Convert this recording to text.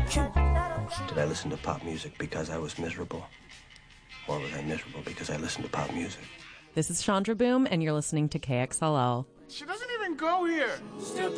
you. Did I listen to pop music because I was miserable? Or was I miserable because I listened to pop music? This is Chandra Boom, and you're listening to KXLL. She doesn't even go here. Stupid